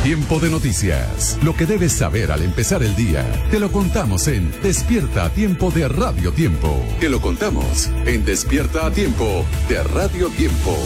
Tiempo de noticias. Lo que debes saber al empezar el día. Te lo contamos en Despierta a Tiempo de Radio Tiempo. Te lo contamos en Despierta a Tiempo de Radio Tiempo.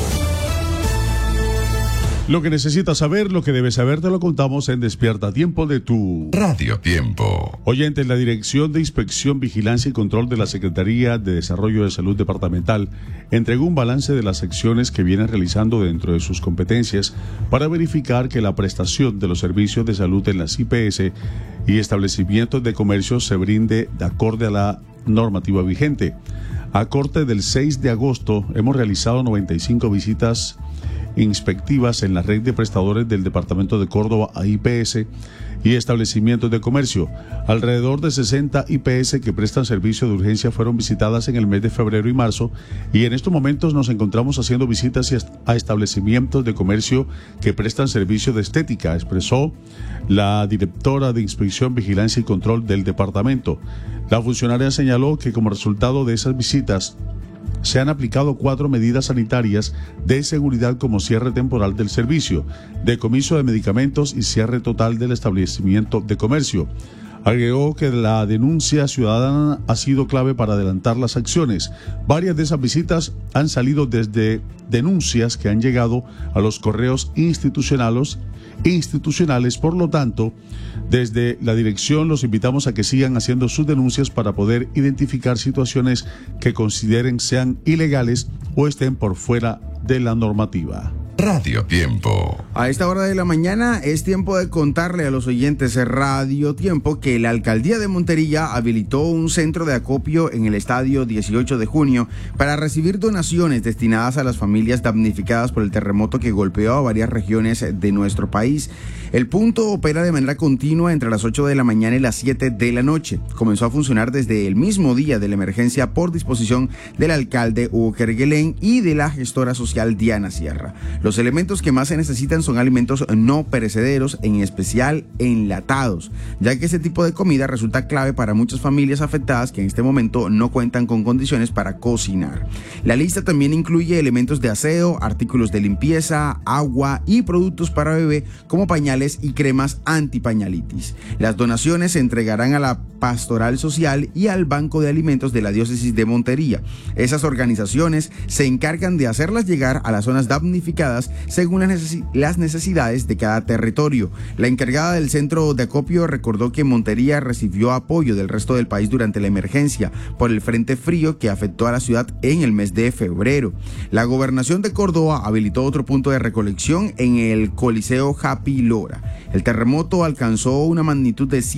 Lo que necesitas saber, lo que debes saber, te lo contamos en Despierta a Tiempo de tu Radio Tiempo. Oyentes, la Dirección de Inspección, Vigilancia y Control de la Secretaría de Desarrollo de Salud Departamental entregó un balance de las acciones que viene realizando dentro de sus competencias para verificar que la prestación de los servicios de salud en las IPS y establecimientos de comercio se brinde de acorde a la normativa vigente. A corte del 6 de agosto hemos realizado 95 visitas inspectivas en la red de prestadores del Departamento de Córdoba a IPS y establecimientos de comercio. Alrededor de 60 IPS que prestan servicio de urgencia fueron visitadas en el mes de febrero y marzo, y en estos momentos nos encontramos haciendo visitas a establecimientos de comercio que prestan servicio de estética, expresó la directora de Inspección, Vigilancia y Control del departamento. La funcionaria señaló que como resultado de esas visitas se han aplicado 4 medidas sanitarias de seguridad como cierre temporal del servicio, decomiso de medicamentos y cierre total del establecimiento de comercio. Agregó que la denuncia ciudadana ha sido clave para adelantar las acciones. Varias de esas visitas han salido desde denuncias que han llegado a los correos institucionales. Por lo tanto, desde la dirección los invitamos a que sigan haciendo sus denuncias para poder identificar situaciones que consideren sean ilegales o estén por fuera de la normativa. Radio Tiempo. A esta hora de la mañana es tiempo de contarle a los oyentes de Radio Tiempo que la Alcaldía de Montería habilitó un centro de acopio en el estadio 18 de junio para recibir donaciones destinadas a las familias damnificadas por el terremoto que golpeó a varias regiones de nuestro país. El punto opera de manera continua entre las 8 de la mañana y las 7 de la noche. Comenzó a funcionar desde el mismo día de la emergencia por disposición del alcalde Hugo Kerguelen y de la gestora social Diana Sierra. Los elementos que más se necesitan son alimentos no perecederos, en especial enlatados, ya que ese tipo de comida resulta clave para muchas familias afectadas que en este momento no cuentan con condiciones para cocinar. La lista también incluye elementos de aseo, artículos de limpieza, agua y productos para bebé como pañales y cremas antipañalitis. Las donaciones se entregarán a la Pastoral Social y al Banco de Alimentos de la Diócesis de Montería. Esas organizaciones se encargan de hacerlas llegar a las zonas damnificadas según las necesidades de cada territorio. La encargada del centro de acopio recordó que Montería recibió apoyo del resto del país durante la emergencia por el frente frío que afectó a la ciudad en el mes de febrero. La gobernación de Córdoba habilitó otro punto de recolección en el Coliseo Happy Lora. El terremoto alcanzó una magnitud de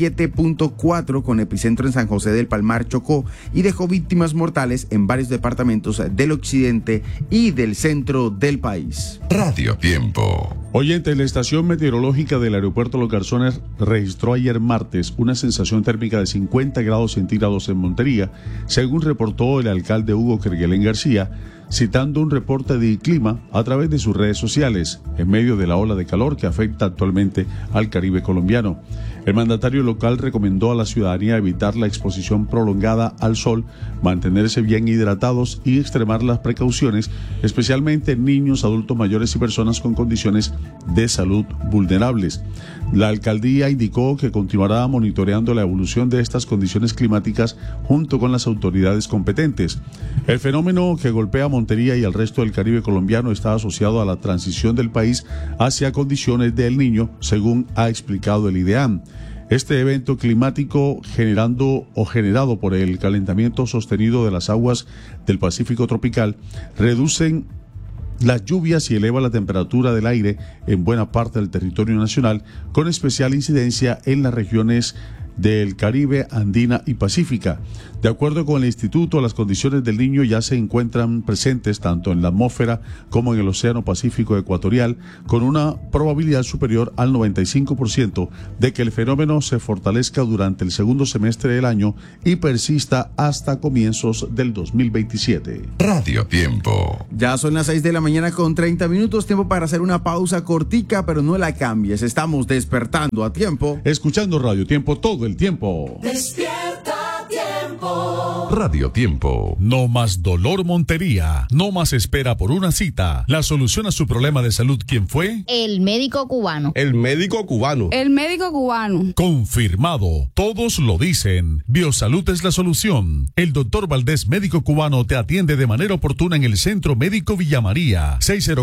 7.4 con epicentro en San José del Palmar, Chocó, y dejó víctimas mortales en varios departamentos del occidente y del centro del país. Radio Tiempo. Oyente, la estación meteorológica del aeropuerto Los Garzones registró ayer martes una sensación térmica de 50 grados centígrados en Montería, según reportó el alcalde Hugo Kerguelen García, citando un reporte de clima a través de sus redes sociales, en medio de la ola de calor que afecta actualmente al Caribe colombiano. El mandatario local recomendó a la ciudadanía evitar la exposición prolongada al sol, mantenerse bien hidratados y extremar las precauciones, especialmente en niños, adultos mayores y personas con condiciones de salud vulnerables. La alcaldía indicó que continuará monitoreando la evolución de estas condiciones climáticas junto con las autoridades competentes. El fenómeno que golpea a Montería y al resto del Caribe colombiano está asociado a la transición del país hacia condiciones de El Niño, según ha explicado el IDEAM. Este evento climático generado por el calentamiento sostenido de las aguas del Pacífico tropical reducen las lluvias y eleva la temperatura del aire en buena parte del territorio nacional, con especial incidencia en las regiones del Caribe, Andina y Pacífica. De acuerdo con el instituto, las condiciones del Niño ya se encuentran presentes tanto en la atmósfera como en el Océano Pacífico ecuatorial, con una probabilidad superior al 95% de que el fenómeno se fortalezca durante el segundo semestre del año y persista hasta comienzos del 2027. Radio Tiempo. Ya son las 6 de la mañana con 30 minutos, tiempo para hacer una pausa cortica, pero no la cambies, estamos despertando a tiempo. Escuchando Radio Tiempo todo el tiempo. Despierta a tiempo. Tiempo. Radio Tiempo. No más dolor Montería. No más espera por una cita. La solución a su problema de salud, ¿quién fue? El médico cubano. El médico cubano. El médico cubano. Confirmado. Todos lo dicen. Biosalud es la solución. El doctor Valdés, médico cubano, te atiende de manera oportuna en el Centro Médico Villa María.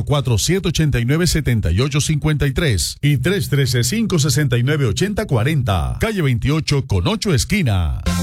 604-789-7853 y 313-569-8040. Calle 28 con 8 esquinas.